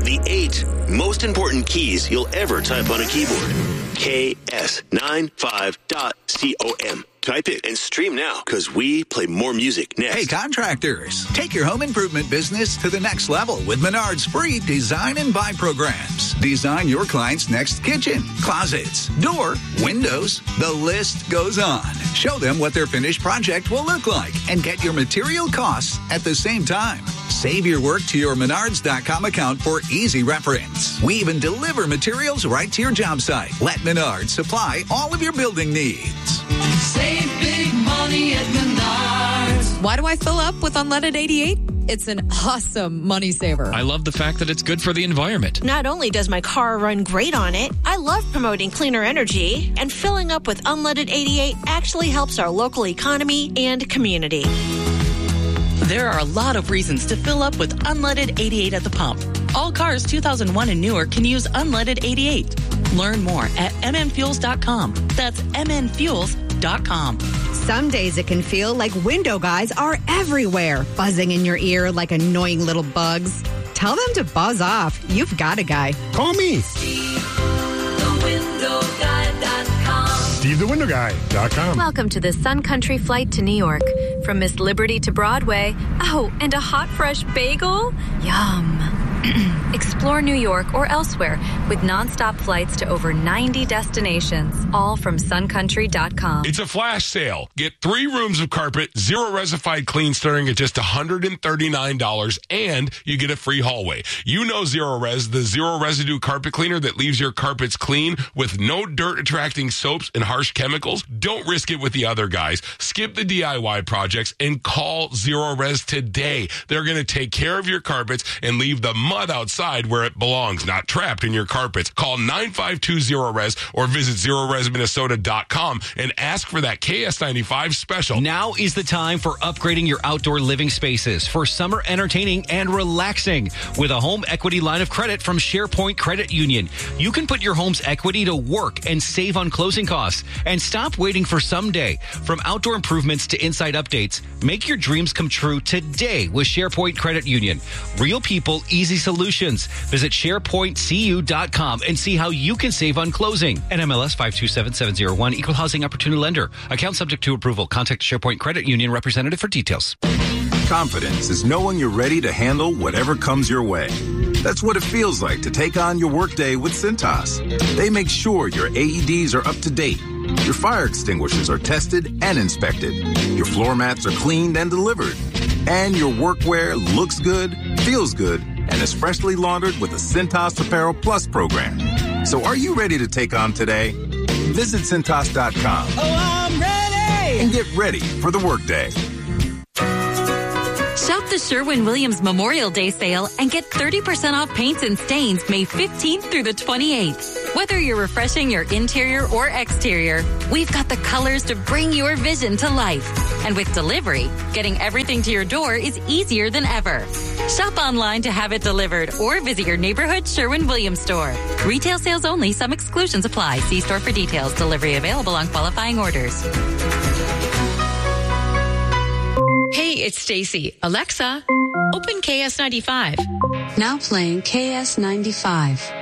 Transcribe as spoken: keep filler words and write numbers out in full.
the eight most important keys you'll ever type on a keyboard. K S ninety-five dot com. Type it and stream now, because we play more music next. Hey, contractors, take your home improvement business to the next level with Menard's free design and buy programs. Design your client's next kitchen, closets, door, windows. The list goes on. Show them what their finished project will look like and get your material costs at the same time. Save your work to your Menards dot com account for easy reference. We even deliver materials right to your job site. Let Menards supply all of your building needs. Save big money at Menards. Why do I fill up with unleaded eighty-eight? It's an awesome money saver. I love the fact that it's good for the environment. Not only does my car run great on it, I love promoting cleaner energy, and filling up with unleaded eighty-eight actually helps our local economy and community. There are a lot of reasons to fill up with unleaded eighty-eight at the pump. All cars two thousand one and newer can use unleaded eighty-eight. Learn more at m n fuels dot com. That's m n fuels dot com. Some days it can feel like window guys are everywhere, buzzing in your ear like annoying little bugs. Tell them to buzz off. You've got a guy. Call me. Steve the Window Guy dot com. Steve the Window Guy dot com. Welcome to the Sun Country flight to New York. From Miss Liberty to Broadway. Oh, and a hot, fresh bagel? Yum. Explore New York or elsewhere with nonstop flights to over ninety destinations, all from sun country dot com. It's a flash sale. Get three rooms of carpet, zero resified clean starting at just one hundred thirty-nine dollars, and you get a free hallway. You know Zero Res, the zero residue carpet cleaner that leaves your carpets clean with no dirt attracting soaps and harsh chemicals. Don't risk it with the other guys. Skip the D I Y projects and call Zero Res today. They're going to take care of your carpets and leave the mud outside where it belongs, not trapped in your carpets. Call nine five two zero res or visit zero res minnesota dot com and ask for that K S ninety-five special. Now is the time for upgrading your outdoor living spaces for summer entertaining and relaxing. With a home equity line of credit from SharePoint Credit Union, you can put your home's equity to work and save on closing costs. And stop waiting for someday. From outdoor improvements to inside updates, make your dreams come true today with SharePoint Credit Union. Real people, easy solutions. Visit share point c u dot com and see how you can save on closing. N M L S five two seven seven zero one, Equal Housing Opportunity Lender. Account subject to approval. Contact SharePoint Credit Union representative for details. Confidence is knowing you're ready to handle whatever comes your way. That's what it feels like to take on your workday with Cintas. They make sure your A E Ds are up to date, your fire extinguishers are tested and inspected, your floor mats are cleaned and delivered, and your workwear looks good, feels good, and is freshly laundered with the Cintas Apparel Plus program. So are you ready to take on today? Visit Cintas dot com. Oh, I'm ready! And get ready for the workday. Shop the Sherwin-Williams Memorial Day sale and get thirty percent off paints and stains May fifteenth through the twenty-eighth. Whether you're refreshing your interior or exterior, we've got the colors to bring your vision to life. And with delivery, getting everything to your door is easier than ever. Shop online to have it delivered or visit your neighborhood Sherwin-Williams store. Retail sales only. Some exclusions apply. See store for details. Delivery available on qualifying orders. Hey, it's Stacy. Alexa, open K S ninety-five. Now playing K S ninety-five.